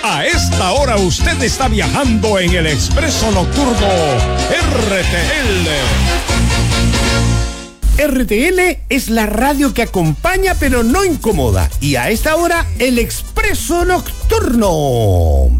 A esta hora usted está viajando en el Expreso Nocturno RTL. RTL es la radio que acompaña pero no incomoda. Y a esta hora, el Expreso Nocturno.